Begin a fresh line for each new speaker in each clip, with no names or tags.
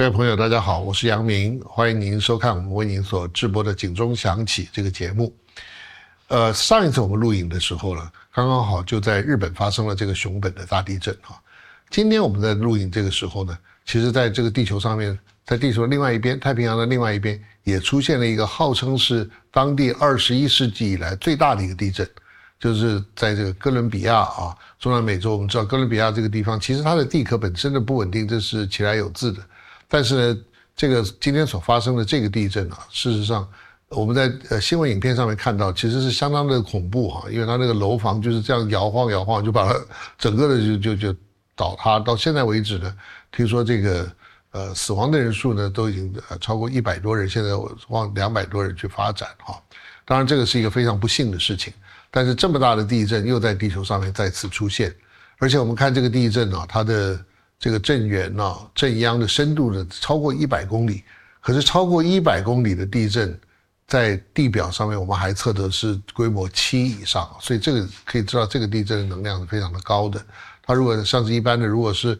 各位朋友大家好，我是杨明，欢迎您收看我们为您所直播的警钟响起这个节目。上一次我们录影的时候呢，刚刚好就在日本发生了这个熊本的大地震哈。今天我们在录影这个时候呢，其实在这个地球上面，在地球的另外一边，太平洋的另外一边也出现了一个号称是当地21世纪以来最大的一个地震，就是在这个哥伦比亚啊，中南美洲。我们知道哥伦比亚这个地方其实它的地壳本身的不稳定，这是其来有自的。但是呢，这个今天所发生的这个地震啊，事实上我们在新闻影片上面看到，其实是相当的恐怖哈，因为它那个楼房就是这样摇晃摇晃，就把它整个的就倒塌。到现在为止呢，听说这个死亡的人数呢都已经超过100多人，现在往200多人去发展哈。当然这个是一个非常不幸的事情，但是这么大的地震又在地球上面再次出现，而且我们看这个地震啊，它的这个震源啊，震央的深度呢超过100公里，可是超过100公里的地震，在地表上面我们还测得是规模7以上，所以这个可以知道这个地震的能量是非常的高的。它如果像是一般的，如果是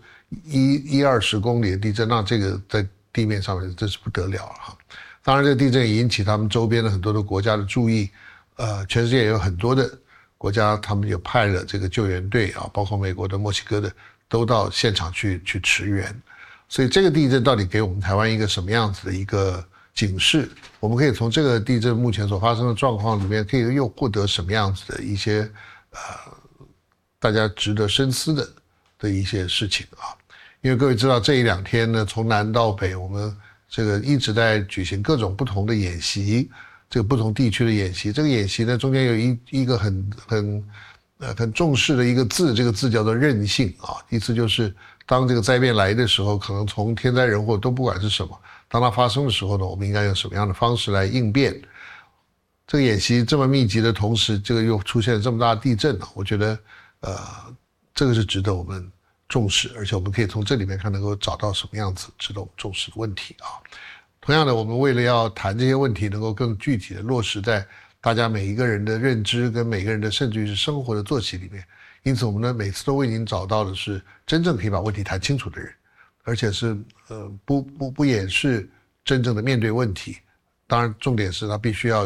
20公里的地震，那这个在地面上面真是不得了了哈。当然这个地震也引起他们周边的很多的国家的注意，全世界也有很多的国家他们也派了这个救援队啊，包括美国的、墨西哥的都到现场去驰援。所以这个地震到底给我们台湾一个什么样子的一个警示，我们可以从这个地震目前所发生的状况里面可以又获得什么样子的一些大家值得深思的一些事情啊。因为各位知道这一两天呢，从南到北我们这个一直在举行各种不同的演习，这个不同地区的演习。这个演习呢中间有一个很重视的一个字，这个字叫做韧性啊，意思就是当这个灾变来的时候，可能从天灾人祸都不管是什么，当它发生的时候呢，我们应该用什么样的方式来应变。这个演习这么密集的同时，这个又出现这么大的地震，我觉得这个是值得我们重视，而且我们可以从这里面看能够找到什么样子值得我们重视的问题啊。同样的，我们为了要谈这些问题能够更具体的落实在大家每一个人的认知跟每个人的甚至于是生活的作息里面，因此我们呢每次都为您找到的是真正可以把问题谈清楚的人，而且是不掩饰真正的面对问题。当然重点是他必须要